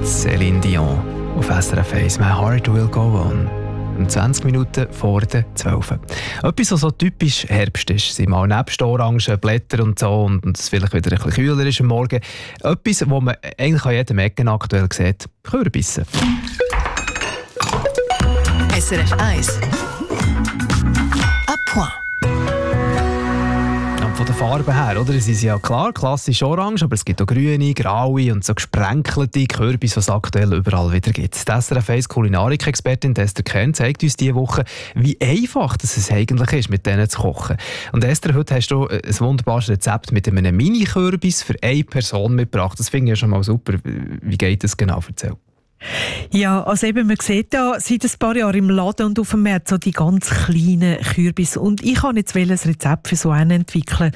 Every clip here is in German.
Céline Dion auf SRF 1. «My Heart Will Go On». Um 20 Minuten vor der 12. Etwas, was so typisch Herbst ist, sind mal nebst Orangen, Blätter und so, und es vielleicht wieder ein bisschen kühler ist am Morgen. Etwas, was man eigentlich an jedem Ecken aktuell sieht: Kürbisse. SRF 1. À point. Von der Farbe her, oder? Es ist ja klar, klassisch orange, aber es gibt auch grüne, graue und so gesprenkelte Kürbisse, was es aktuell überall wieder gibt. Die SRF 1 Kulinarik-Expertin Esther Kern zeigt uns diese Woche, wie einfach es eigentlich ist, mit denen zu kochen. Und Esther, heute hast du ein wunderbares Rezept mit einem Mini-Kürbis für eine Person mitgebracht. Das finde ich ja schon mal super. Wie geht das genau? Erzähl. Ja, also eben, man sieht ja seit ein paar Jahren im Laden und auf dem Markt so die ganz kleinen Kürbisse. Und ich wollte jetzt ein Rezept für so einen entwickeln.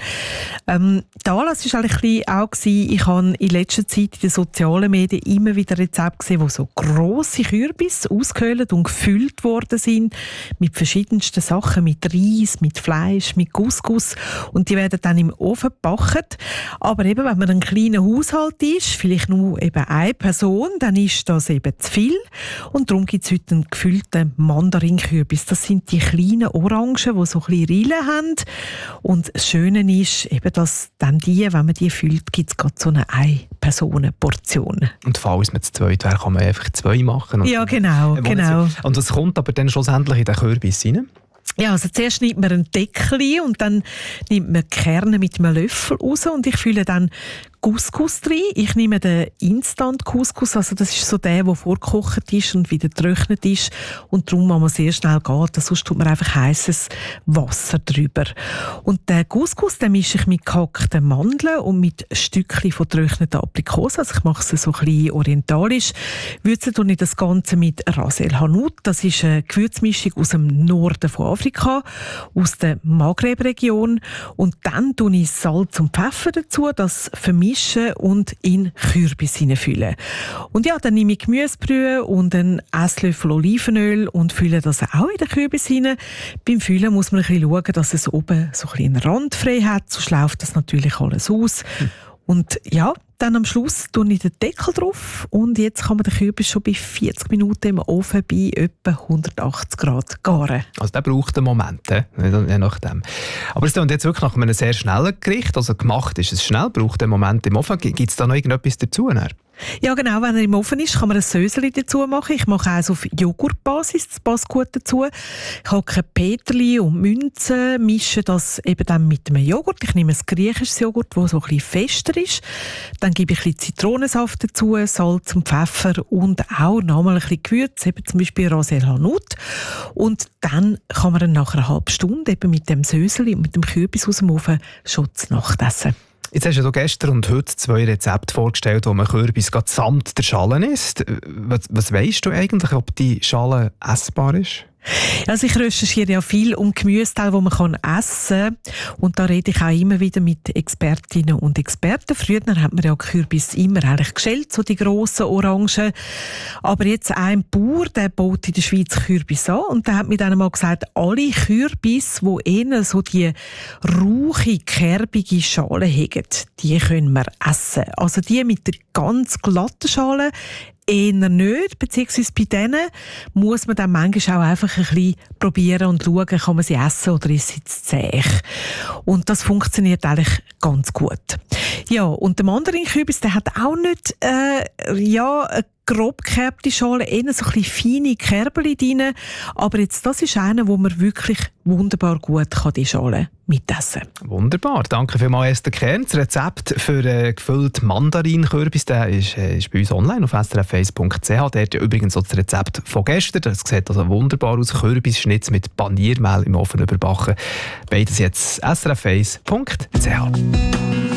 Der Anlass war eigentlich auch, ich habe in letzter Zeit in den sozialen Medien immer wieder Rezepte gesehen, wo so grosse Kürbisse ausgehöhlt und gefüllt worden sind mit verschiedensten Sachen, mit Reis, mit Fleisch, mit Couscous. Und die werden dann im Ofen gebacken. Aber eben, wenn man ein kleiner Haushalt ist, vielleicht nur eben eine Person, dann ist das eben zu viel. Und darum gibt es heute einen gefüllten Mandarinkürbis. Das sind die kleinen Orangen, die so ein bisschen Rillen haben. Und das Schöne ist eben, dass dann wenn man die füllt, gibt es gerade so eine Ein-Personen-Portion. Und falls man zu zweit wäre, kann man einfach 2 machen. Ja, genau. Und das kommt aber dann schlussendlich in den Kürbis rein? Ja, also zuerst nimmt man einen Deckel und dann nimmt man die Kerne mit einem Löffel raus und ich fülle dann Couscous rein. Ich nehme den Instant-Couscous, also das ist so der vorgekocht ist und wieder getrocknet ist, und darum muss man sehr schnell gehen, sonst tut man einfach heißes Wasser drüber. Und den Couscous, den mische ich mit gehackten Mandeln und mit Stückchen von getrockneten Aprikosen, also ich mache es so ein bisschen orientalisch. Würze tue ich das Ganze mit Ras El Hanout, das ist eine Gewürzmischung aus dem Norden von Afrika, aus der Maghreb-Region, und dann tue ich Salz und Pfeffer dazu, das vermischen und in Kürbis hineinfüllen. Und ja, dann nehme ich Gemüsebrühe und einen Esslöffel Olivenöl und fülle das auch in den Kürbis hinein. Beim Füllen muss man ein bisschen schauen, dass es oben so ein bisschen einen Rand frei hat, sonst läuft das natürlich alles aus. Und ja, dann am Schluss tue ich den Deckel drauf und jetzt kann man den Kürbis schon bei 40 Minuten im Ofen bei etwa 180 Grad garen. Also der braucht einen Moment, je nachdem. Aber es klingt jetzt wirklich nach einem sehr schnellen Gericht, also gemacht ist es schnell, braucht einen Moment im Ofen. Gibt es da noch irgendetwas dazu? Ja genau, wenn er im Ofen ist, kann man ein Söseli dazu machen. Ich mache eins auf Joghurtbasis, das passt gut dazu. Ich hacke Peterli und Münze, mische das eben dann mit einem Joghurt. Ich nehme ein griechisches Joghurt, das so ein bisschen fester ist. Dann gebe ich ein bisschen Zitronensaft dazu, Salz und Pfeffer und auch nochmal ein bisschen Gewürz, eben zum Beispiel Ras El Hanout. Und dann kann man dann nach einer halben Stunde eben mit dem Söseli und mit dem Kürbis aus dem Ofen schon zur Nacht essen. Jetzt hast du gestern und heute 2 Rezepte vorgestellt, wo man Kürbis gerade samt der Schale isst. Was weisst du eigentlich, ob die Schale essbar ist? Also ich recherchiere ja viel um Gemüseteile, die man essen kann. Und da rede ich auch immer wieder mit Expertinnen und Experten. Früher hat man ja Kürbis immer eigentlich geschält, so die grossen Orangen. Aber jetzt ein Bauer, der baut in der Schweiz Kürbis an. Und der hat mir dann mal gesagt, alle Kürbis, die eher so die rauchige, kerbige Schale haben, die können wir essen. Also die mit der ganz glatten Schale eher nicht, beziehungsweise bei denen muss man dann manchmal auch einfach ein bisschen probieren und schauen, kann man sie essen oder ist sie zu zäh. Und das funktioniert eigentlich ganz gut. Ja, und der Mandarinkürbis, der hat auch nicht eine grob gekerbte Schale, eher so ein bisschen feine Kerbeli drin. Aber jetzt, das ist einer, wo man wirklich wunderbar gut kann, die Schale mitessen. Wunderbar, danke vielmals Esther Kern. Das Rezept für gefüllt Mandarinkürbis ist bei uns online auf srf1.ch. Dort übrigens auch das Rezept von gestern. Das sieht also wunderbar aus. Kürbisschnitz mit Paniermehl im Ofen überbacken. Beides jetzt srf1.ch.